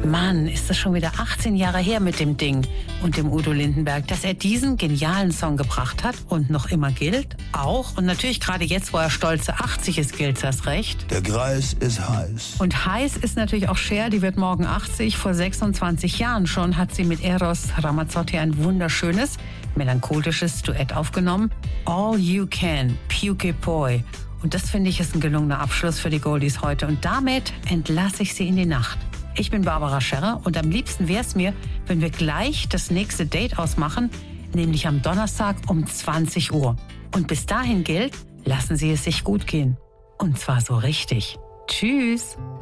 Mann, ist das schon wieder 18 Jahre her mit dem Ding und dem Udo Lindenberg, dass er diesen genialen Song gebracht hat und noch immer gilt. Auch und natürlich gerade jetzt, wo er stolze 80 ist, gilt das recht. Der Greis ist heiß. Und heiß ist natürlich auch Cher, die wird morgen 80. Vor 26 Jahren schon hat sie mit Eros Ramazzotti ein wunderschönes, melancholisches Duett aufgenommen. All You Can, Puke Poi. Und das finde ich ist ein gelungener Abschluss für die Goldies heute. Und damit entlasse ich sie in die Nacht. Ich bin Barbara Scherrer und am liebsten wäre es mir, wenn wir gleich das nächste Date ausmachen, nämlich am Donnerstag um 20 Uhr. Und bis dahin gilt, lassen Sie es sich gut gehen. Und zwar so richtig. Tschüss.